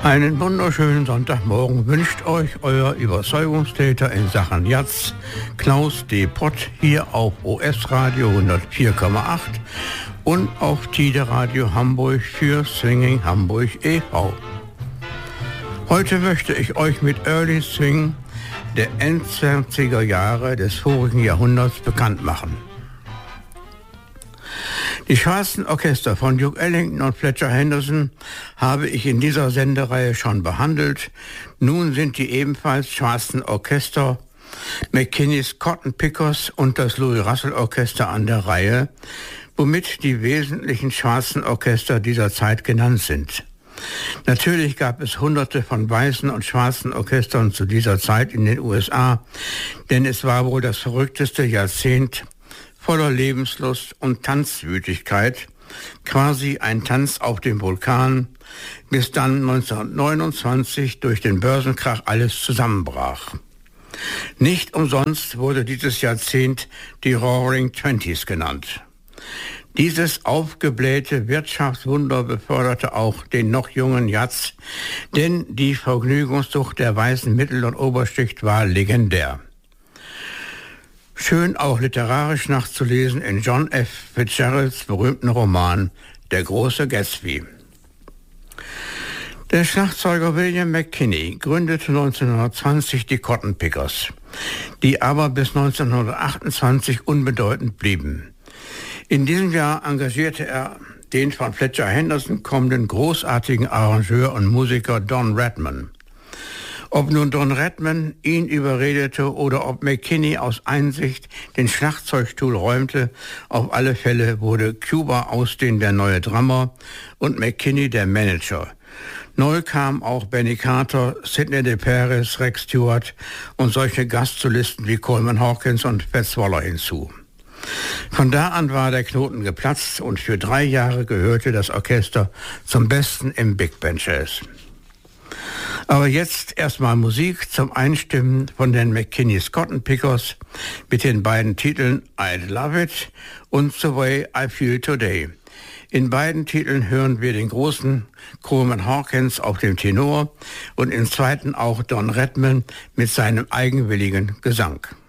Einen wunderschönen Sonntagmorgen wünscht euch euer Überzeugungstäter in Sachen Jazz, Klaus D. Pott, hier auf OS Radio 104,8 und auf Tide Radio Hamburg für Swinging Hamburg e.V. Heute möchte ich euch mit Early Swing der End-20er Jahre des vorigen Jahrhunderts bekannt machen. Die schwarzen Orchester von Duke Ellington und Fletcher Henderson habe ich in dieser Sendereihe schon behandelt. Nun sind die ebenfalls schwarzen Orchester McKinneys Cotton Pickers und das Louis Russell Orchester an der Reihe, womit die wesentlichen schwarzen Orchester dieser Zeit genannt sind. Natürlich gab es hunderte von weißen und schwarzen Orchestern zu dieser Zeit in den USA, denn es war wohl das verrückteste Jahrzehnt voller Lebenslust und Tanzwütigkeit, quasi ein Tanz auf dem Vulkan, bis dann 1929 durch den Börsenkrach alles zusammenbrach. Nicht umsonst wurde dieses Jahrzehnt die Roaring Twenties genannt. Dieses aufgeblähte Wirtschaftswunder beförderte auch den noch jungen Jazz, denn die Vergnügungssucht der weißen Mittel- und Oberschicht war legendär. Schön auch literarisch nachzulesen in John F. Fitzgeralds berühmten Roman Der große Gatsby. Der Schlagzeuger William McKinney gründete 1920 die Cotton Pickers, die aber bis 1928 unbedeutend blieben. In diesem Jahr engagierte er den von Fletcher Henderson kommenden großartigen Arrangeur und Musiker Don Redman. Ob nun Don Redman ihn überredete oder ob McKinney aus Einsicht den Schlagzeugstuhl räumte, auf alle Fälle wurde Cuba Austin der neue Drummer und McKinney der Manager. Neu kamen auch Benny Carter, Sidney DeParis, Rex Stewart und solche Gastsolisten wie Coleman Hawkins und Fats Waller hinzu. Von da an war der Knoten geplatzt und für 3 Jahre gehörte das Orchester zum Besten im Big Band Jazz. Aber jetzt erstmal Musik zum Einstimmen von den McKinneys Cotton Pickers mit den beiden Titeln I'd Love It und The Way I Feel Today. In beiden Titeln hören wir den großen Coleman Hawkins auf dem Tenor und im zweiten auch Don Redman mit seinem eigenwilligen Gesang.